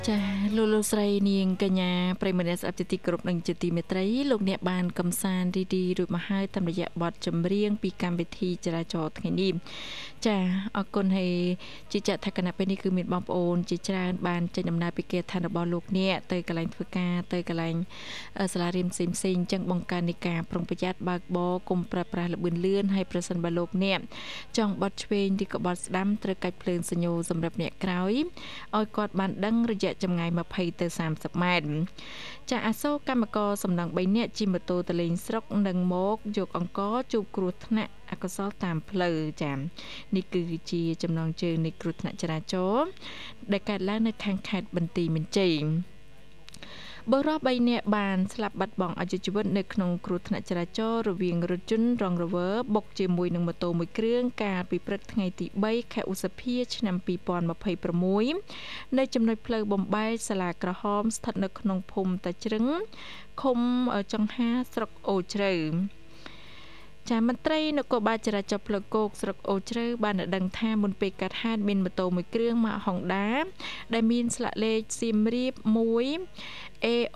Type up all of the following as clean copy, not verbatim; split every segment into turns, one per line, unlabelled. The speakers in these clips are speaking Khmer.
ចាលោកស្រីនាងកញ្ញាប្រិយមិត្តអ្នកស្ដាប់ជាទីគោរពនិងជាទីមេត្រីលោកអ្នកបានកំសាន្តរីទីរួចមកហើយតាមរយៈបទចម្រៀងពីកម្មវិធីចរាចរណ៍ថ្ងៃនេះចាអរគុណហើយជាចាក់ថាគណៈពេលនេះគឺមានបងប្អូនជាច្រើនបានចេញដំណើរពីគេឋានរបស់លោកអ្នកទៅកន្លែងធ្វើការទៅកន្លែងសាលារៀនផ្សេងៗអញ្ចឹងបង្កើននៃការប្រុងប្រយ័ត្នបើកបរកុំប្រើប្រាស់ល្បឿនលឿនហើយប្រសិនបើលោកអ្នកចង់បត់ឆ្វេងឬក៏បត់ស្ដាំត្រូវកាច់ភ្លើងសញ្ញោសម្រាប់អ្នកក្រោយឲ្យគាត់បានដឹងរយៈចម្ងាយ20ទៅ30ម៉ែត្រចាអាសូរកម្មករសំណង់3នាក់ជិះម៉ូតូទៅលេងស្រុកនិងមកយកអង្ករជួបគ្រោះថ្នាក់អកុសលតាមផ្លូវចានេះគឺជាចំណងជើងនៃគ្រោះថ្នាក់ចរាចរណ៍ដែលកើតឡើងនៅខាងខេត្តបន្ទាយមានជ័យបុរស3នាក់បានស្លាប់បាត់បង់អាយុជីវិតនៅក្នុងគ្រោះថ្នាក់ចរាចរណ៍រវាងរថយន្តរងរវើបុកជាមួយនឹងម៉ូតូមួយគ្រឿងកាលពីព្រឹកថ្ងៃទី3ខែឧសភាឆ្នាំ2026នៅចំណុចផ្លូវបំបែកសាលាក្រហមស្ថិតនៅក្នុងភូមិតាជ្រឹងឃុំចង្ហាស្រុកអូជ្រៅចាមន្ត្រីនគរបាលចរាចរណ៍ផ្លូវគោកស្រុកអូជ្រៅបានដឹងថាមុនពេលកាត់ហេតុមានម៉ូតូមួយគ្រឿងម៉ាក Honda ដែលមានស្លាកលេខសៀមរាប1 AO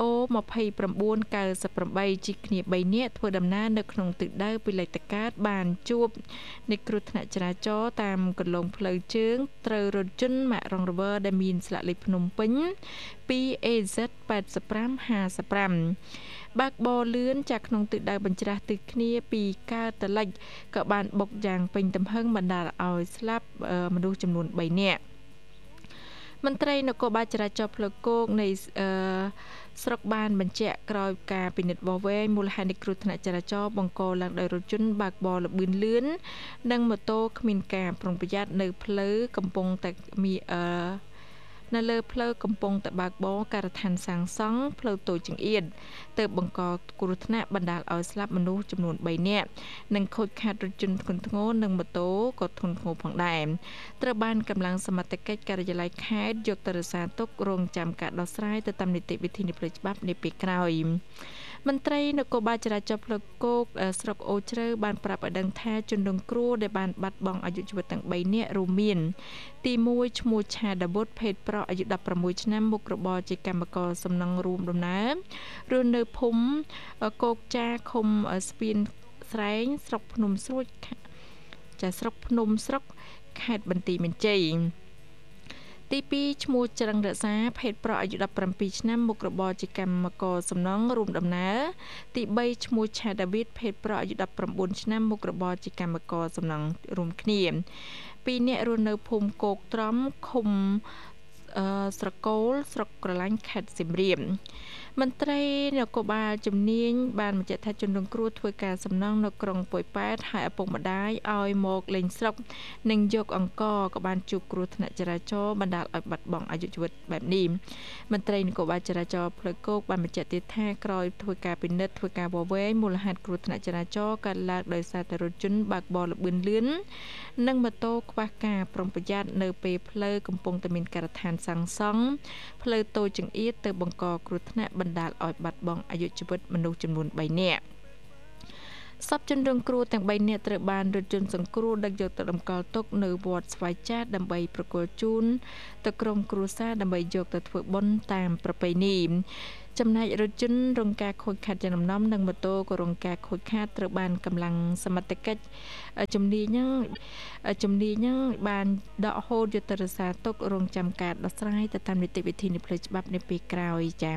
2998ជិះគ្នា3នាក់ធ្វើដំណើរនៅក្នុងទិសដៅពីលិចតកើតបានជួបនៃគ្រោះថ្នាក់ចរាចរណ៍តាមគន្លងផ្លូវជើងត្រូវរថយន្តម៉ាករងរវើដែលមានស្លាកលេខភ្នំពេញ 2AZ 8555បើកបរលឿនចាក់ក្នុងទិសដៅបញ្ច្រាស់ទិសគ្នាពីកើតទៅលិចក៏បានបុកយ៉ាងពេញទំហឹងបណ្ដាលឲ្យស្លាប់មនុស្សចំនួន3នាក់មន្ត្រីនគរបាលចរាចរណ៍ផ្លូវគោកនៃស្រុកបានបញ្ជាក់ក្រោយការពិនិត្យវាស់វែងមូលហេតុនៃគ្រោះថ្នាក់ចរាចរណ៍បង្កឡើងដោយរថយន្តបើកបរល្បឿនលឿននិងម៉ូតូគ្មានការប្រុងប្រយ័ត្ននៅផ្លូវកំពុងតែនៅលើផ្លូវកំពុងតែបើកបរការដ្ឋានសាងសង់ផ្លូវតូចចង្អៀតទើបបង្កគ្រោះថ្នាក់បណ្ដាលឲ្យស្លាប់មនុស្សចំនួន3នាក់និងខូចខាតរថយន្តធ្ងន់ធ្ងរនិងម៉ូតូក៏ធ្ងន់ធ្ងរផងដែរត្រូវបានកម្លាំងសមត្ថកិច្ចការិយាល័យខេត្តយកទៅរក្សាទុករងចាំការដោះស្រាយទៅតាមនីតិវិធីនៃផ្លូវច្បាប់នាពេលក្រោយមន្ត្រីនគរបាលចរាចរណ៍ផ្លូវគោកស្រុកអូជ្រៅបានប្រាប់ឲ្យដឹងថាជនរងគ្រោះដែលបានបាត់បង់អាយុជីវិតទាំង3នាក់រួមមានទី1ឈ្មោះឆាដាវុធភេទប្រុសអាយុ16ឆ្នាំមុខរបរជាកម្មករសំណង់រួមដំណើររស់នៅភូមិគោកចាឃុំស្ពានស្រែងស្រុកភ្នំស្រួចស្រុកភ្នំស្រុកខេត្តបន្ទាយមានជ័យទី2ឈ្មោះច្រឹងរក្សាភេទប្រុសអាយុ17ឆ្នាំមុខរបរជាកម្មករសំណង់រួមដំណើរទី3ឈ្មោះឆាដាវីតភេទប្រុសអាយុ19ឆ្នាំមុខរបរជាកម្មករសំណង់រួមគ្នា2នាក់រស់នៅភូមិគោកត្រំឃុំស្រកូលស្រុកក្រឡាញ់ខេត្តសៀមរាបមន្ត្រីនគរបាលជំនាញបានបញ្ជាក់ថាជនរងគ្រោះធ្វើការសំណង់នៅក្រុងប៉ោយប៉ែតហើយឪពុកម្ដាយឲ្យមកលេងស្រុកនិងយកអង្ករក៏បានជួបគ្រោះថ្នាក់ចរាចរណ៍បណ្ដាលឲ្យបាត់បង់អាយុជីវិតបែបនេះមន្ត្រីនគរបាលចរាចរណ៍ផ្លូវគោកបានបញ្ជាក់ទៀតថាក្រោយធ្វើការពិនិត្យធ្វើការវាស់វែងមូលហេតុគ្រោះថ្នាក់ចរាចរណ៍កើតឡើងដោយសារតែរថយន្តបើកបរល្បឿនលឿននិងម៉ូតូខ្វះការប្រុងប្រយ័ត្ននៅពេលផ្លូវកំពុងតែមានការដ្ឋានសាងសង់ផ្លូវតូចចង្អៀតទៅបង្កគ្រោះថ្នាក់បណ្ដាលឲ្យបាត់បង់អាយុជីវិតមនុស្សចំនួន3នាក់សពជនរងគ្រោះទាំង3នាក់ត្រូវបានរថយន្តសង្គ្រោះដឹកយកទៅតម្កល់ទុកនៅវត្តស្វាយចាស់ដើម្បីប្រគល់ជូនទៅក្រុមគ្រួសារដើម្បីយកទៅធ្វើបុណ្យតាមប្រពៃណីចំណែករថយន្តរងការខូចខាតយ៉ាងដំណំនិងម៉ូតូក៏រងការខូចខាតត្រូវបានកម្លាំងសមត្ថកិច្ចជំនាញហ្នឹងបានដកហូតយកទៅរក្សាទុករងចាំការដោះស្រាយទៅតាមនីតិវិធីនៃផ្លូវច្បាប់នៅពេលក្រោយចា៎